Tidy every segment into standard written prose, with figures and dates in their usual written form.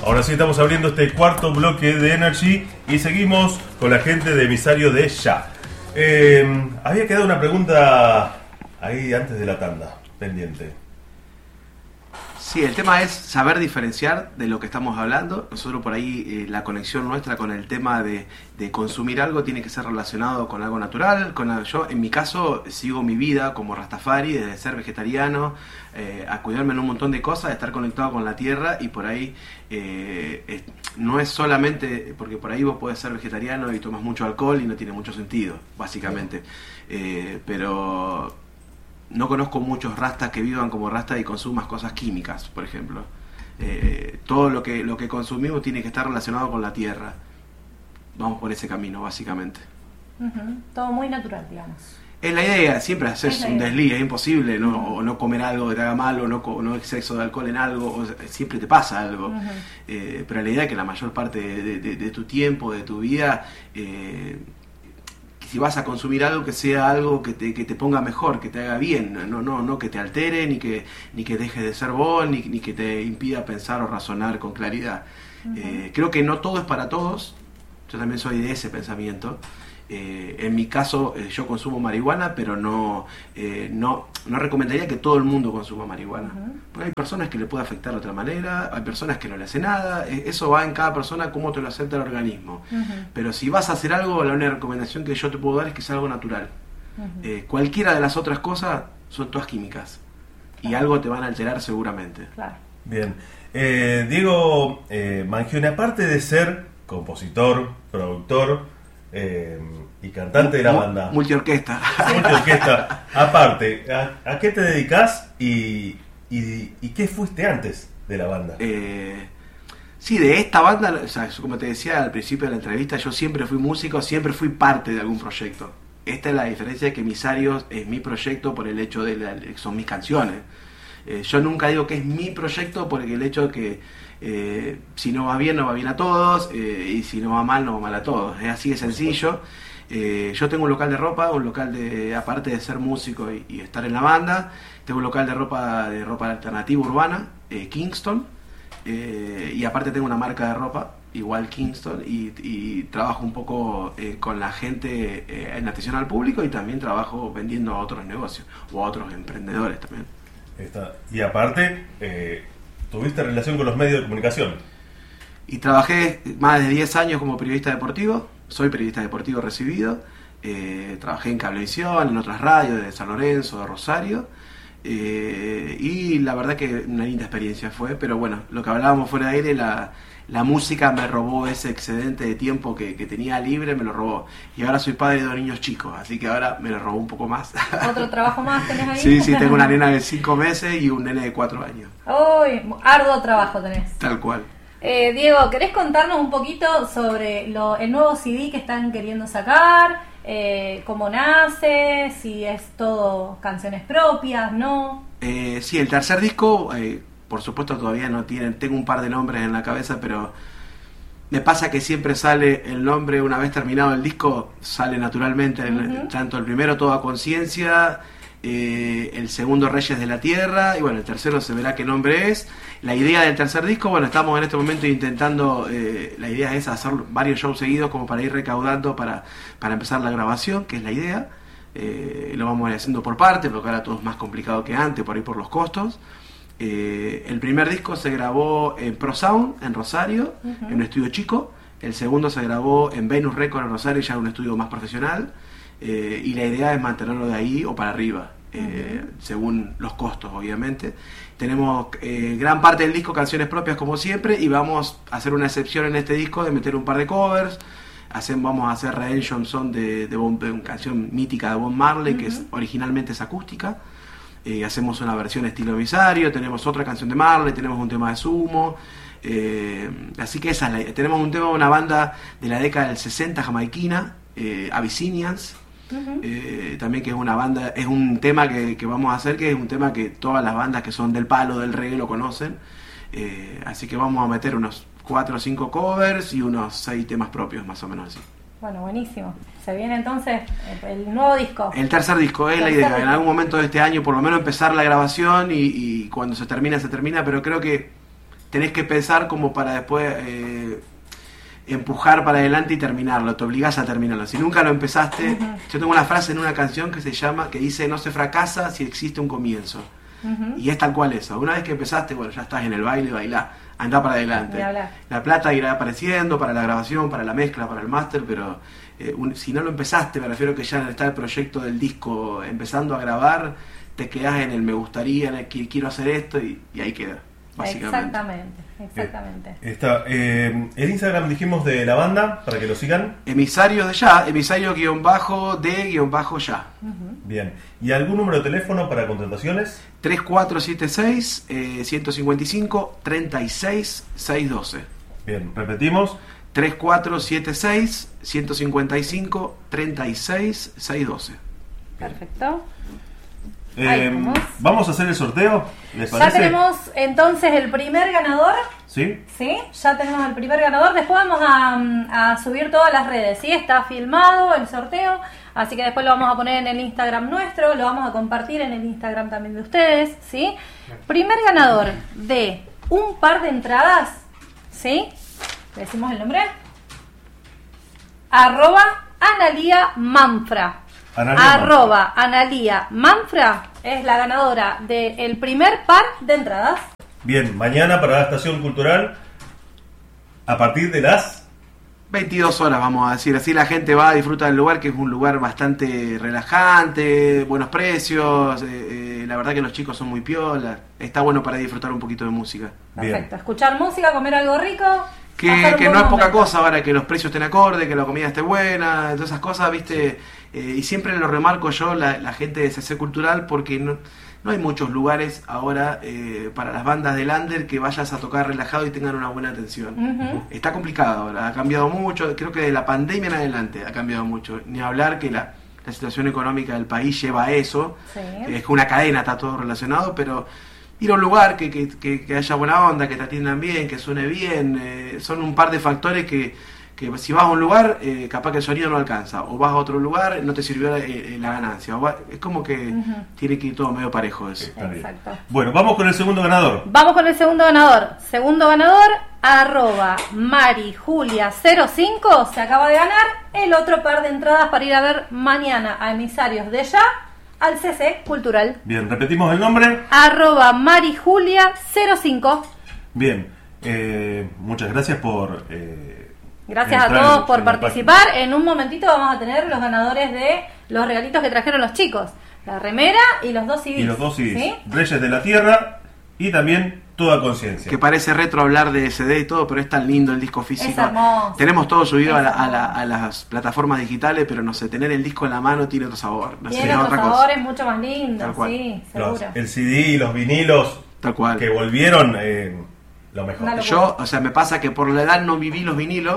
Ahora sí estamos abriendo este cuarto bloque de Energy y seguimos con la gente de Emisario de Ya. Había quedado una pregunta ahí antes de la tanda, pendiente. Sí, el tema es saber diferenciar de lo que estamos hablando. Nosotros por ahí, la conexión nuestra con el tema de consumir algo tiene que ser relacionado con algo natural. Yo, en mi caso, sigo mi vida como Rastafari, desde ser vegetariano, a cuidarme en un montón de cosas, de estar conectado con la tierra, y por ahí no es solamente porque por ahí vos podés ser vegetariano y tomas mucho alcohol y no tiene mucho sentido, básicamente. Pero no conozco muchos rastas que vivan como rastas y consumas cosas químicas, por ejemplo. Todo lo que consumimos tiene que estar relacionado con la tierra. Vamos por ese camino, básicamente. Todo muy natural, digamos. Es la idea, siempre haces un desliz, es imposible o no comer algo que te haga mal, o no exceso de alcohol en algo, siempre te pasa algo. Pero la idea es que la mayor parte de tu tiempo, de tu vida, si vas a consumir algo, que sea algo que te ponga mejor, que te haga bien, no que te altere, ni que dejes de ser vos, ni que te impida pensar o razonar con claridad. Creo que no todo es para todos. Yo también soy de ese pensamiento. En mi caso, yo consumo marihuana, pero no recomendaría que todo el mundo consuma marihuana. Porque hay personas que le puede afectar de otra manera, hay personas que no le hace nada. Eso va en cada persona, cómo te lo acepta el organismo. Pero si vas a hacer algo, la única recomendación que yo te puedo dar es que sea algo natural. Cualquiera de las otras cosas son todas químicas. Y algo te van a alterar seguramente. Claro. Bien. Diego Mangione, aparte de ser compositor, productor y cantante de la banda, multiorquesta, aparte, ¿a qué te dedicas y qué fuiste antes de la banda? Sí, de esta banda, o sea, como te decía al principio de la entrevista, yo siempre fui músico, siempre fui parte de algún proyecto. Esta es la diferencia, de que Emisarios es mi proyecto por el hecho de que son mis canciones. Yo nunca digo que es mi proyecto porque el hecho de que si no va bien a todos, y si no va mal a todos. Es así de sencillo. Yo tengo un local de ropa, aparte de ser músico y estar en la banda, tengo un local de ropa alternativa urbana, Kingston, y aparte tengo una marca de ropa, igual Kingston, y trabajo un poco con la gente en atención al público, y también trabajo vendiendo a otros negocios o a otros emprendedores también. Y aparte, ¿tuviste relación con los medios de comunicación? Y trabajé más de 10 años como periodista deportivo. Soy periodista deportivo recibido. Trabajé en Cablevisión, en otras radios de San Lorenzo, de Rosario. Y la verdad que una linda experiencia fue. Pero bueno, lo que hablábamos fuera de aire, la música me robó ese excedente de tiempo que tenía libre, me lo robó. Y ahora soy padre de 2 niños chicos, así que ahora me lo robó un poco más. ¿Otro trabajo más tenés ahí? Sí, tengo una nena de 5 meses y un nene de 4 años. ¡Uy! Arduo trabajo tenés. Tal cual. Diego, ¿querés contarnos un poquito sobre el nuevo CD que están queriendo sacar? ¿Cómo nace? Si es todo canciones propias, ¿no? Sí, el tercer disco, por supuesto todavía no tienen, tengo un par de nombres en la cabeza, pero me pasa que siempre sale el nombre una vez terminado el disco, sale naturalmente. Tanto el primero, Toda Conciencia, el segundo, Reyes de la Tierra, y bueno, el tercero se verá qué nombre es. La idea del tercer disco, bueno, estamos en este momento intentando, la idea es hacer varios shows seguidos como para ir recaudando para empezar la grabación, que es la idea. Lo vamos a ir haciendo por parte, porque ahora todo es más complicado que antes, por ahí por los costos. El primer disco se grabó en Pro Sound, en Rosario, en un estudio chico. El segundo se grabó en Venus Record, en Rosario, ya en un estudio más profesional. Y la idea es mantenerlo de ahí o para arriba, según los costos, obviamente. Tenemos gran parte del disco canciones propias, como siempre, y vamos a hacer una excepción en este disco de meter un par de covers. Vamos a hacer Redemption Song de una canción mítica de Bob Marley, que originalmente es acústica. Hacemos una versión estilo Emisario, tenemos otra canción de Marley, tenemos un tema de Sumo. Así que tenemos un tema de una banda de la década del 60 jamaiquina, Abyssinians. También, que es una banda, es un tema que vamos a hacer, que es un tema que todas las bandas que son del palo del reggae lo conocen. Así que vamos a meter unos 4 o 5 covers y unos 6 temas propios, más o menos así. Bueno, buenísimo. Se viene entonces el nuevo disco. El tercer disco es la idea. En algún momento de este año, por lo menos, empezar la grabación, y cuando se termina, pero creo que tenés que pensar como para después empujar para adelante y terminarlo, te obligás a terminarlo. Si nunca lo empezaste, yo tengo una frase en una canción que dice no se fracasa si existe un comienzo. Y es tal cual eso. Una vez que empezaste, bueno, ya estás en el baile, bailá, andá para adelante. La plata irá apareciendo para la grabación, para la mezcla, para el máster, pero si no lo empezaste, me refiero que ya está el proyecto del disco empezando a grabar, te quedás en el me gustaría, en el que quiero hacer esto y ahí queda, básicamente. Exactamente. El Instagram dijimos de la banda, para que lo sigan. Emisarios de Ya, emisario-de-ya. Bien. ¿Y algún número de teléfono para contrataciones? 3476-155-36612. Bien, repetimos. 3476-155-36612. Perfecto. Vamos a hacer el sorteo, ¿les parece? Ya tenemos entonces el primer ganador. ¿Sí? Sí, ya tenemos el primer ganador. Después vamos a subir todas las redes, ¿sí? Está filmado el sorteo, así que después lo vamos a poner en el Instagram nuestro, lo vamos a compartir en el Instagram también de ustedes, ¿sí? Primer ganador de un par de entradas, ¿sí? ¿Le decimos el nombre? @Analia Manfra. Analia Manfra es la ganadora del primer par de entradas. Bien, mañana para la Estación Cultural a partir de las 22 horas, vamos a decir. Así la gente va a disfrutar del lugar, que es un lugar bastante relajante, buenos precios. La verdad que los chicos son muy piola. Está bueno para disfrutar un poquito de música. Perfecto. Bien. Escuchar música, comer algo rico. Que no es poca cosa ahora, que los precios estén acorde, que la comida esté buena, todas esas cosas, ¿viste? Y siempre lo remarco yo, la gente de CC Cultural, porque no hay muchos lugares ahora para las bandas de Lander que vayas a tocar relajado y tengan una buena atención. Está complicado ahora, ha cambiado mucho, creo que de la pandemia en adelante ha cambiado mucho. Ni hablar que la situación económica del país lleva a eso, es que una cadena, está todo relacionado, pero ir a un lugar que haya buena onda, que te atiendan bien, que suene bien, son un par de factores que si vas a un lugar, capaz que el sonido no alcanza, o vas a otro lugar, no te sirvió la ganancia. Es como que tiene que ir todo medio parejo eso. Exacto. Bueno, vamos con el segundo ganador. Vamos con el segundo ganador. Segundo ganador, @MariJulia05, se acaba de ganar el otro par de entradas para ir a ver mañana a Emisarios de Ya al CC Cultural. Bien, repetimos el nombre. @MariJulia05. Bien, muchas gracias por... Gracias a todos por participar. En un momentito vamos a tener los ganadores de los regalitos que trajeron los chicos. La remera y los 2 CDs. Y los 2 CDs. ¿Sí? Reyes de la Tierra y también Toda Conciencia. Que parece retro hablar de CD y todo, pero es tan lindo el disco físico. Es hermoso. Tenemos todo subido a las plataformas digitales, pero no sé, tener el disco en la mano tiene otro sabor. Tiene otro sabor, es mucho más lindo, sí, seguro. El CD y los vinilos tal cual que volvieron, lo mejor. Yo, o sea, me pasa que por la edad no viví los vinilos,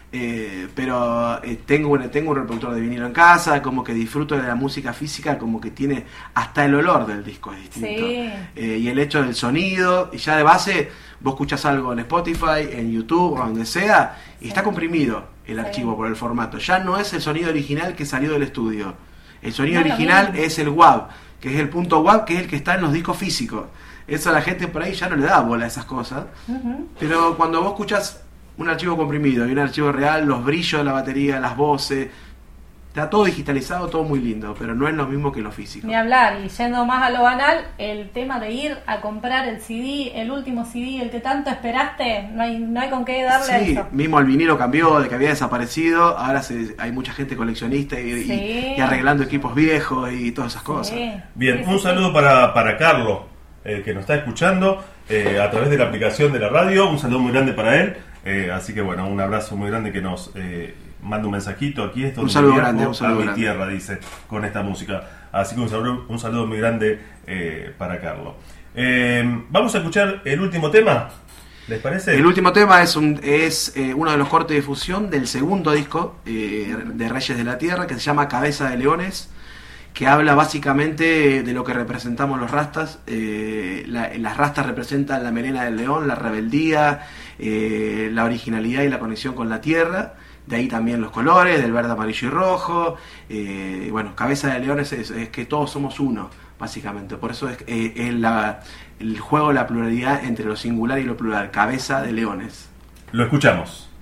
pero tengo un reproductor de vinilo en casa, como que disfruto de la música física, como que tiene hasta el olor del disco es distinto, y el hecho del sonido, y ya de base vos escuchás algo en Spotify, en YouTube o donde sea, y está comprimido el archivo por el formato, ya no es el sonido original que salió del estudio, el sonido original es el WAV, que es el punto WAV, que es el que está en los discos físicos. Eso a la gente por ahí ya no le da bola a esas cosas, pero cuando vos escuchás un archivo comprimido y un archivo real, los brillos de la batería, las voces, está todo digitalizado, todo muy lindo, pero no es lo mismo que lo físico. Ni hablar, y yendo más a lo banal, el tema de ir a comprar el CD, el último CD, el que tanto esperaste, no hay con qué darle a eso. Mismo el vinilo cambió, de que había desaparecido, ahora hay mucha gente coleccionista y arreglando equipos viejos y todas esas cosas. Bien, un saludo para Carlos, que nos está escuchando a través de la aplicación de la radio, un saludo muy grande para él. Así que bueno, un abrazo muy grande, que nos manda un mensajito. Aquí es donde un saludo grande, un saludo a mi grande. tierra, dice, con esta música. Así que un saludo muy grande para Carlos. Vamos a escuchar el último tema, ¿les parece? El último tema es uno de los cortes de fusión del segundo disco de Reyes de la Tierra, que se llama Cabeza de Leones, que habla básicamente de lo que representamos los rastas. Las rastas representan la melena del león, la rebeldía, la originalidad y la conexión con la tierra. De ahí también los colores, del verde, amarillo y rojo. Bueno, Cabeza de Leones es que todos somos uno, básicamente. Por eso es el juego de la pluralidad entre lo singular y lo plural, Cabeza de Leones. Lo escuchamos.